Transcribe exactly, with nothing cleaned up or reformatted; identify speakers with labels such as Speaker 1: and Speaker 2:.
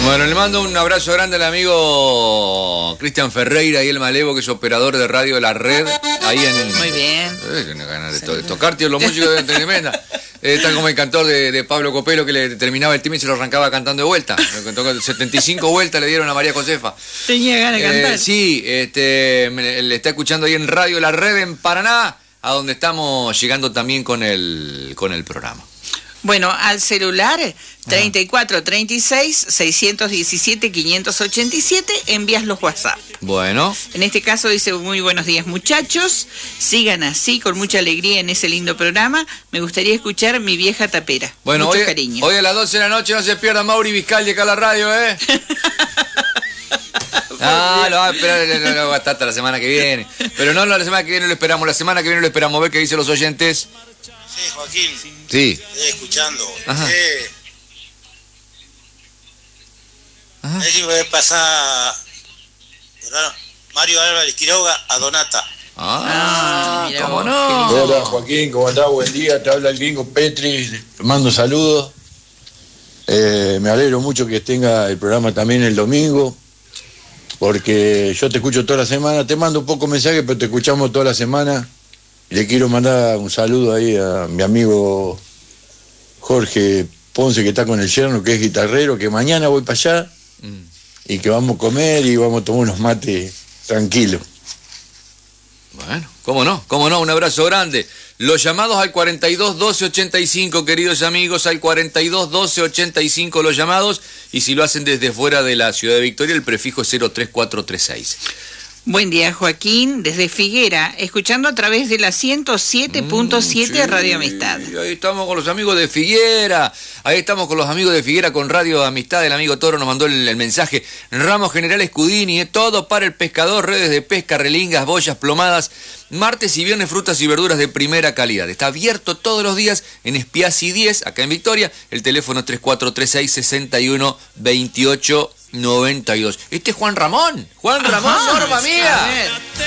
Speaker 1: Bueno, le mando un abrazo grande al amigo Cristian Ferreira y el Malevo, que es operador de radio de la red. Ahí en.
Speaker 2: Muy bien.
Speaker 1: Eh, tiene ganas de, to de tocar, tío, los músicos de tremenda. Eh, está como el cantor de, de Pablo Copelo, que le terminaba el tema y se lo arrancaba cantando de vuelta. setenta y cinco vueltas le dieron a María Josefa.
Speaker 2: Tenía ganas de cantar.
Speaker 1: Eh, sí, este, me, le está escuchando ahí en Radio La Red en Paraná, a donde estamos llegando también con el, con el programa.
Speaker 2: Bueno, al celular treinta y cuatro treinta y seis seiscientos diecisiete quinientos ochenta y siete envías los WhatsApp.
Speaker 1: Bueno.
Speaker 2: En este caso dice: muy buenos días, muchachos. Sigan así, con mucha alegría en ese lindo programa. Me gustaría escuchar Mi Vieja Tapera.
Speaker 1: Bueno,
Speaker 2: mucho
Speaker 1: hoy,
Speaker 2: cariño.
Speaker 1: Hoy a las doce de la noche no se pierda Mauri Vizcaldi acá a la radio, ¿eh? Ah, lo va a esperar, no, no, va a estar hasta la semana que viene. Pero no, no, la semana que viene lo esperamos, la semana que viene lo esperamos. A ver qué dicen los oyentes.
Speaker 3: Sí, Joaquín.
Speaker 1: Sí.
Speaker 3: Estoy escuchando.
Speaker 1: Ajá.
Speaker 3: Eh,
Speaker 1: Ajá.
Speaker 3: a ver si puede pasar Mario Álvarez Quiroga a Donata.
Speaker 1: Ah,
Speaker 2: Ah, mira
Speaker 1: ¿cómo
Speaker 2: vos,
Speaker 1: no?
Speaker 2: qué lindo.
Speaker 4: Hola Joaquín, ¿cómo andás? Buen día, te habla el gringo Petri, te mando saludos. Eh, me alegro mucho que tenga el programa también el domingo, porque yo te escucho toda la semana, te mando un poco mensaje, pero te escuchamos toda la semana. Le quiero mandar un saludo ahí a mi amigo Jorge Ponce, que está con el yerno, que es guitarrero, que mañana voy para allá
Speaker 1: Mm.
Speaker 4: y que vamos a comer y vamos a tomar unos mates tranquilos.
Speaker 1: Bueno, cómo no, cómo no, un abrazo grande. Los llamados al cuarenta y dos doce ochenta y cinco, queridos amigos, al cuarenta y dos doce ochenta y cinco los llamados, y si lo hacen desde fuera de la ciudad de Victoria, el prefijo es cero tres cuatro tres seis.
Speaker 2: Buen día, Joaquín, desde Figuera, escuchando a través de la ciento siete punto siete
Speaker 1: Mm, sí,
Speaker 2: Radio Amistad.
Speaker 1: Ahí estamos con los amigos de Figuera, ahí estamos con los amigos de Figuera con Radio Amistad. El amigo Toro nos mandó el, el mensaje. Ramos General Escudini, eh, todo para el pescador, redes de pesca, relingas, boyas, plomadas, martes y viernes frutas y verduras de primera calidad. Está abierto todos los días en Espiazzi diez, acá en Victoria. El teléfono tres cuatro tres seis, seis uno dos ocho noventa y dos. Este es Juan Ramón, Juan Ramón,
Speaker 2: Ajá,
Speaker 1: norma
Speaker 2: a
Speaker 1: mía.
Speaker 2: ver.